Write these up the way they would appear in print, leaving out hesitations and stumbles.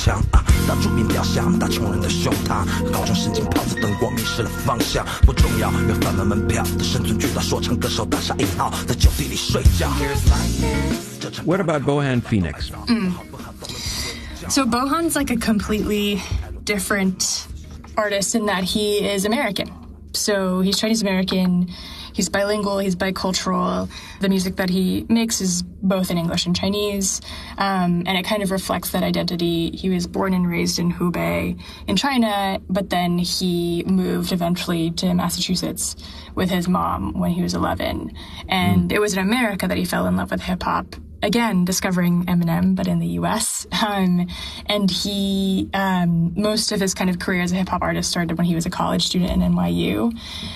墙啊，打著名雕像，打穷人的胸膛，高中神经泡在灯光，迷失了方向，不重要，约贩卖门票的生存巨大说唱歌手大厦1号，在酒地里睡觉。 What about Bohan Phoenix? So Bohan's like a completely different artist in that he is American. So he's Chinese American, he's bilingual, he's bicultural. The music that he makes is both in English and Chinese, and it kind of reflects that identity. He was born and raised in Hubei in China, but then he moved eventually to Massachusetts with his mom when he was 11. And it was in America that he fell in love with hip-hop. Again, discovering Eminem, but in the U.S. And he, most of his kind of career as a hip-hop artist started when he was a college student in NYU.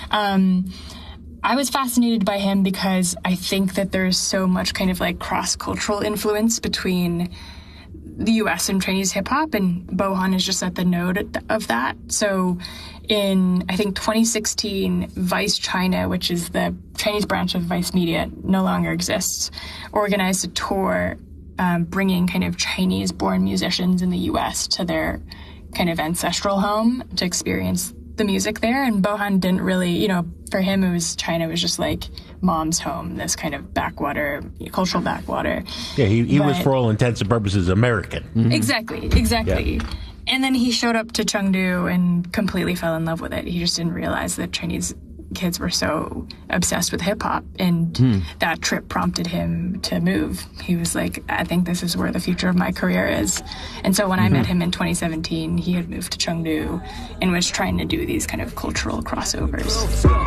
I was fascinated by him because I think that there's so much kind of like cross-cultural influence between the U.S. and Chinese hip-hop, and Bohan is just at the node of that. So in, I think, 2016, Vice China, which is the Chinese branch of Vice Media, no longer exists, organized a tour bringing kind of Chinese-born musicians in the U.S. to their kind of ancestral home to experience the music there. And Bohan didn't really, you know, for him, China was just like mom's home, this kind of backwater, cultural backwater. Yeah, he was, for all intents and purposes, American. Mm-hmm. Exactly. Yeah. And then he showed up to Chengdu and completely fell in love with it. He just didn't realize that Chinese kids were so obsessed with hip-hop, and that trip prompted him to move. He was like, I think this is where the future of my career is. And so when I met him in 2017, he had moved to Chengdu and was trying to do these kind of cultural crossovers.